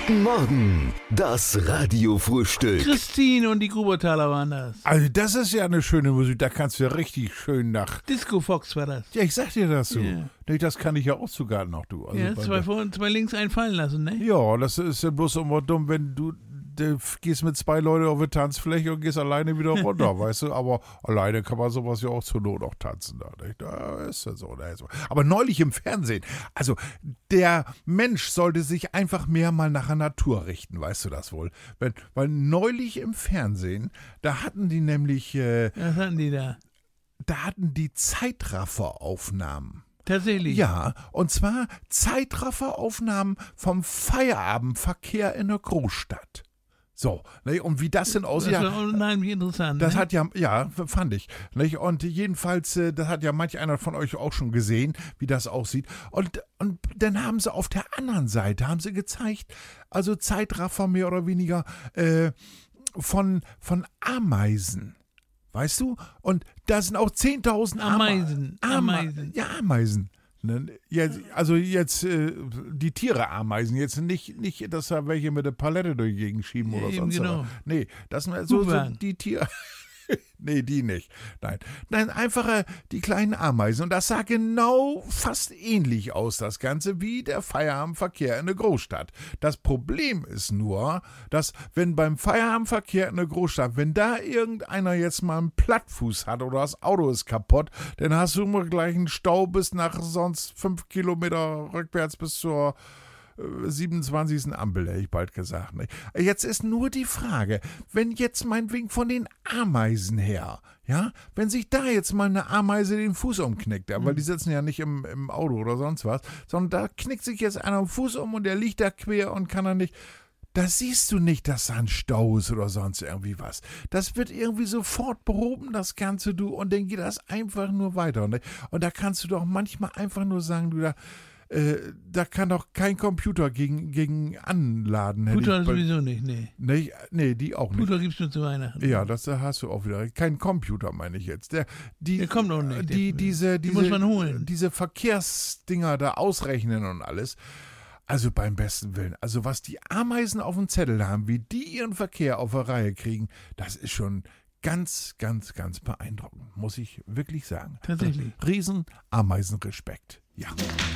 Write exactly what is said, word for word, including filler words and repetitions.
Guten Morgen, das Radiofrühstück. Christine und die Grubertaler waren das. Also das ist ja eine schöne Musik, da kannst du ja richtig schön nach... Disco Fox war das. Ja, ich sag dir das so. Ja. Nee, das kann ich ja auch sogar noch, du. Also Ja, bei zwei der- vor und zwei links einfallen lassen, ne? ja, das ist ja bloß immer dumm, wenn du, du gehst mit zwei Leuten auf eine Tanzfläche und gehst alleine wieder runter, weißt du? Aber alleine kann man sowas ja auch zur Not auch tanzen. Da, nicht? Da ist ja so, da ist so. Aber neulich im Fernsehen, also der Mensch sollte sich einfach mehr mal nach der Natur richten, weißt du das wohl? Wenn, weil neulich im Fernsehen, da hatten die nämlich, äh, Was hatten die da? da hatten die Zeitrafferaufnahmen. Tatsächlich? Ja, und zwar Zeitrafferaufnahmen vom Feierabendverkehr in der Großstadt. So, ne, und wie das denn aussieht, Das ja, war unheimlich interessant. das ne? hat ja, ja, fand ich. Nicht? Und jedenfalls, äh, das hat ja manch einer von euch auch schon gesehen, wie das aussieht. Und, und dann haben sie auf der anderen Seite, haben sie gezeigt, also Zeitraffer mehr oder weniger äh, von, von Ameisen. Weißt du? Und da sind auch zehntausend Ameisen, Ama- Ama- Ameisen. Ja, Ameisen. Ne? Jetzt, also jetzt äh, die Tiere Ameisen, jetzt nicht, nicht, dass da welche mit der Palette durch die Gegend schieben oder Eben, sonst genau. was. Nee, das sind so, so Hubwagen. die Tiere. Nee, die nicht. Nein. Nein, einfach äh, die kleinen Ameisen. Und das sah genau fast ähnlich aus, das Ganze, wie der Feierabendverkehr in der Großstadt. Das Problem ist nur, dass wenn beim Feierabendverkehr in der Großstadt, wenn da irgendeiner jetzt mal einen Plattfuß hat oder das Auto ist kaputt, dann hast du immer gleich einen Stau bis nach sonst fünf Kilometer rückwärts bis zur siebenundzwanzigsten Ampel, hätte ich bald gesagt. Ne? Jetzt ist nur die Frage, wenn jetzt meinetwegen von den Ameisen her, ja, wenn sich da jetzt mal eine Ameise den Fuß umknickt, ja, weil die sitzen ja nicht im, im Auto oder sonst was, sondern da knickt sich jetzt einer den Fuß um und der liegt da quer und kann er nicht. Da siehst du nicht, dass da ein Stau ist oder sonst irgendwie was. Das wird irgendwie sofort behoben, das Ganze, du, und dann geht das einfach nur weiter. Ne? Und da kannst du doch manchmal einfach nur sagen, du, da Äh, da kann doch kein Computer gegen, gegen anladen. hätte Puter ich bei- sowieso nicht, nee. Nee, nee, die auch nicht. Puter gibt's nur zu Weihnachten. Ja, das da hast du auch wieder recht. Kein Computer, meine ich jetzt. Der, die, Der kommt auch nicht. Die, Der- diese, die diese, muss man holen. Diese Verkehrsdinger da ausrechnen und alles. Also beim besten Willen. Also was die Ameisen auf dem Zettel haben, wie die ihren Verkehr auf der Reihe kriegen, das ist schon ganz, ganz, ganz beeindruckend. Muss ich wirklich sagen. Tatsächlich. Riesen Ameisenrespekt. Ja.